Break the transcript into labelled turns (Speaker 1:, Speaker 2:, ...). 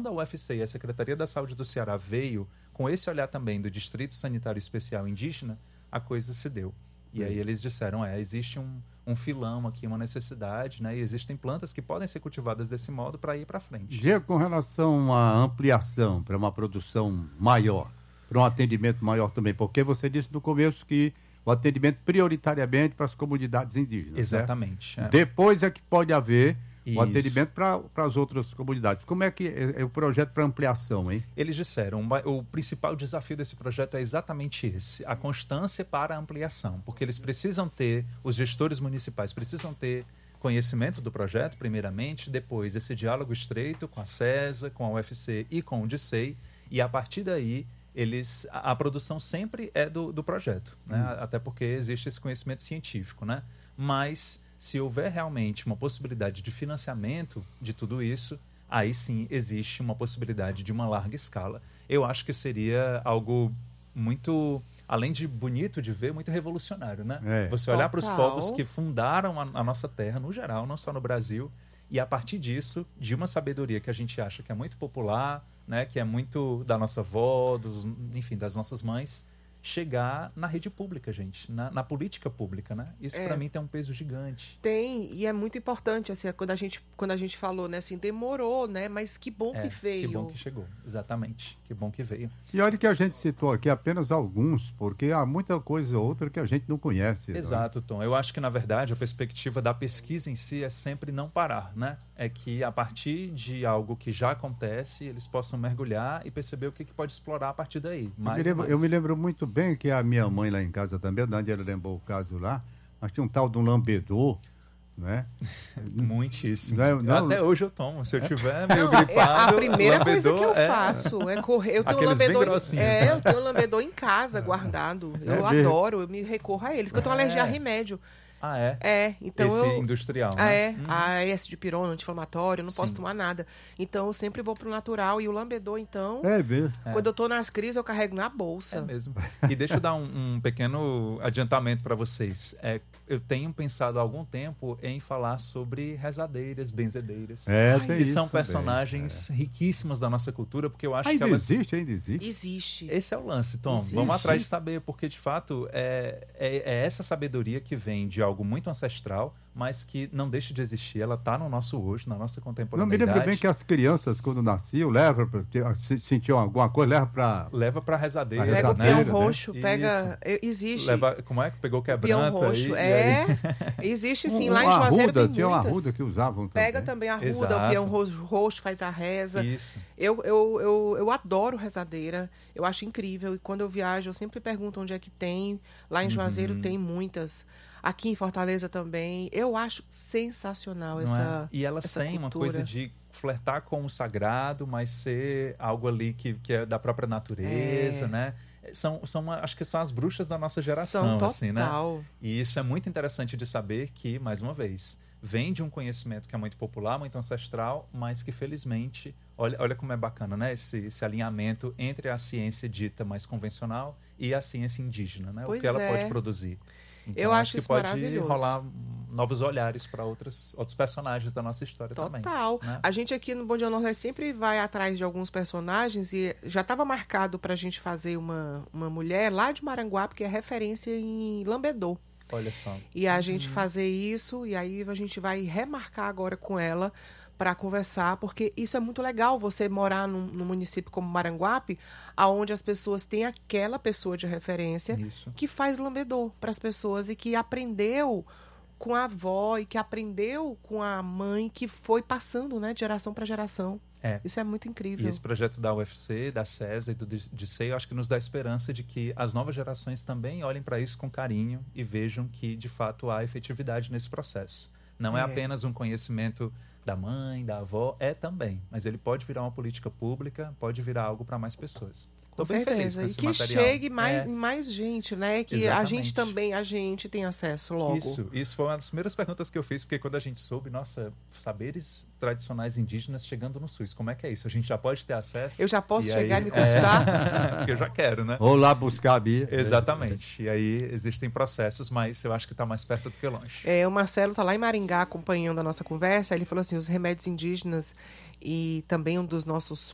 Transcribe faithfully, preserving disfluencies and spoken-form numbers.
Speaker 1: quando a U F C e a Secretaria da Saúde do Ceará veio com esse olhar também do Distrito Sanitário Especial Indígena, a coisa se deu. E aí eles disseram, é, existe um, um filão aqui, uma necessidade, né? E existem plantas que podem ser cultivadas desse modo para ir para frente.
Speaker 2: Diego, com relação à ampliação para uma produção maior, para um atendimento maior também, porque você disse no começo que o atendimento prioritariamente para as comunidades indígenas.
Speaker 1: Exatamente.
Speaker 2: É. Depois é que pode haver
Speaker 1: Isso.
Speaker 2: o atendimento para as outras comunidades. Como é que é, é o projeto para ampliação, hein?
Speaker 1: Eles disseram, o principal desafio desse projeto é exatamente esse, a constância para a ampliação, porque eles precisam ter, os gestores municipais precisam ter conhecimento do projeto, primeiramente, depois esse diálogo estreito com a SESA, com a U F C e com o DICEI, e a partir daí eles, a, a produção sempre é do, do projeto, né? Hum. Até porque existe esse conhecimento científico, né? Mas se houver realmente uma possibilidade de financiamento de tudo isso, aí sim existe uma possibilidade de uma larga escala. Eu acho que seria algo muito, além de bonito de ver, muito revolucionário, né? É. Você olhar para os povos que fundaram a, a nossa terra, no geral, não só no Brasil, e a partir disso, de uma sabedoria que a gente acha que é muito popular, né, que é muito da nossa avó, dos, enfim, das nossas mães, chegar na rede pública, gente, na, na política pública, né? Isso é. Para mim tem um peso gigante.
Speaker 3: Tem, e é muito importante, assim, quando a gente, quando a gente falou, né, assim, demorou, né, mas que bom é, que veio.
Speaker 1: Que bom que chegou, exatamente, que bom que veio.
Speaker 2: E olha que a gente citou aqui apenas alguns, porque há muita coisa outra que a gente não conhece.
Speaker 1: Exato,
Speaker 2: né?
Speaker 1: Tom. Eu acho que, na verdade, a perspectiva da pesquisa em si é sempre não parar, né? É que a partir de algo que já acontece, eles possam mergulhar e perceber o que, que pode explorar a partir daí. Mais
Speaker 2: eu, me lembro,
Speaker 1: mais.
Speaker 2: eu me lembro muito bem que a minha mãe lá em casa também, a Daniela lembrou o caso lá, mas tinha um tal de um lambedor, né?
Speaker 1: Muitíssimo.
Speaker 2: Não é, não...
Speaker 1: Até hoje eu tomo. Se eu tiver meio não, gripado,
Speaker 3: a primeira coisa que eu
Speaker 1: é...
Speaker 3: faço é correr. Eu tenho um lambedor, é, né? eu tenho um lambedor em casa guardado. Eu é adoro, eu me recorro a eles, porque eu tenho é. alergia a remédio.
Speaker 1: Ah, é?
Speaker 3: É, então
Speaker 1: Esse
Speaker 3: eu,
Speaker 1: industrial, né?
Speaker 3: É, hum. a S de pirona, anti-inflamatório, eu não Sim. posso tomar nada. Então eu sempre vou pro natural. E o lambedor, então,
Speaker 2: é mesmo.
Speaker 3: quando é. eu tô nas crises, eu carrego na bolsa.
Speaker 1: É mesmo. E deixa eu dar um, um pequeno adiantamento para vocês. É, eu tenho pensado há algum tempo em falar sobre rezadeiras, benzedeiras.
Speaker 2: É,
Speaker 1: Ai,
Speaker 2: tem
Speaker 1: que
Speaker 2: isso
Speaker 1: são
Speaker 2: também.
Speaker 1: personagens é. riquíssimos da nossa cultura, porque eu acho
Speaker 2: ainda
Speaker 1: que elas...
Speaker 2: existe, ainda existe.
Speaker 3: Existe.
Speaker 1: Esse é o lance, Tom. Existe. Vamos atrás de saber, porque de fato é, é, é essa sabedoria que vem de algo muito ancestral, mas que não deixa de existir. Ela está no nosso hoje, na nossa contemporaneidade.
Speaker 2: Não, me lembro bem que as crianças, quando nasciam, levam para... Sentiam alguma coisa, leva para...
Speaker 1: Leva para a rezadeira.
Speaker 3: Pega o
Speaker 1: né?
Speaker 3: peão roxo, né? pega... Isso. Existe.
Speaker 1: Leva, como é que pegou quebranta?
Speaker 3: Peão roxo,
Speaker 1: aí,
Speaker 3: é.
Speaker 1: Aí...
Speaker 3: Existe sim,
Speaker 2: um,
Speaker 3: lá em Juazeiro tem
Speaker 2: tinha uma
Speaker 3: muitas.
Speaker 2: arruda que usavam também.
Speaker 3: Pega também a arruda,
Speaker 1: Exato.
Speaker 3: o peão roxo, roxo faz a reza.
Speaker 1: Isso.
Speaker 3: Eu, eu, eu, eu adoro rezadeira, eu acho incrível. E quando eu viajo, eu sempre pergunto onde é que tem. Lá em Juazeiro uhum. tem muitas. Aqui em Fortaleza também. Eu acho sensacional
Speaker 1: Não
Speaker 3: essa
Speaker 1: é? E elas
Speaker 3: essa
Speaker 1: têm
Speaker 3: cultura.
Speaker 1: uma coisa de flertar com o sagrado, mas ser algo ali que, que é da própria natureza,
Speaker 3: é.
Speaker 1: né? São, são, acho que são as bruxas da nossa geração,
Speaker 3: são total.
Speaker 1: assim, né? E isso é muito interessante de saber que, mais uma vez, vem de um conhecimento que é muito popular, muito ancestral, mas que felizmente, olha, olha como é bacana, né? Esse, esse alinhamento entre a ciência dita mais convencional e a ciência indígena, né?
Speaker 3: Pois
Speaker 1: o que ela
Speaker 3: é.
Speaker 1: pode produzir. Então,
Speaker 3: eu acho,
Speaker 1: acho que
Speaker 3: isso
Speaker 1: pode
Speaker 3: maravilhoso.
Speaker 1: rolar novos olhares para outros personagens da nossa história
Speaker 3: Total.
Speaker 1: também.
Speaker 3: Total.
Speaker 1: Né?
Speaker 3: A gente aqui no Bom Dia Nordeste sempre vai atrás de alguns personagens e já estava marcado para a gente fazer uma, uma mulher lá de Maranguape, que é referência em Lambedor.
Speaker 1: Olha só.
Speaker 3: E a gente hum. fazer isso, e aí a gente vai remarcar agora com ela para conversar, porque isso é muito legal, você morar num, num município como Maranguape, aonde as pessoas têm aquela pessoa de referência
Speaker 1: isso.
Speaker 3: que faz lambedor para as pessoas e que aprendeu com a avó e que aprendeu com a mãe, que foi passando, né, de geração para geração.
Speaker 1: É.
Speaker 3: Isso é muito incrível.
Speaker 1: E esse projeto da U F C, da SESA e do DICEI, eu acho que nos dá esperança de que as novas gerações também olhem para isso com carinho e vejam que, de fato, há efetividade nesse processo. Não é, é apenas um conhecimento da mãe, da avó, é também. Mas ele pode virar uma política pública, pode virar algo para mais pessoas.
Speaker 3: Com
Speaker 1: Tô bem
Speaker 3: certeza.
Speaker 1: feliz com esse
Speaker 3: e que
Speaker 1: material.
Speaker 3: chegue mais,
Speaker 1: é.
Speaker 3: mais gente, né? Que
Speaker 1: Exatamente.
Speaker 3: a gente também, a gente tem acesso logo.
Speaker 1: Isso, isso foi uma das primeiras perguntas que eu fiz, porque quando a gente soube, nossa, saberes tradicionais indígenas chegando no SUS, como é que é isso? A gente já pode ter acesso?
Speaker 3: Eu já posso
Speaker 1: e
Speaker 3: chegar
Speaker 1: aí,
Speaker 3: e me consultar?
Speaker 1: É, porque eu já quero, né?
Speaker 2: Ou lá buscar a Bia.
Speaker 1: Exatamente. E aí existem processos, mas eu acho que está mais perto do que longe.
Speaker 3: É, o Marcelo está lá em Maringá acompanhando a nossa conversa, ele falou assim, os remédios indígenas e também um dos nossos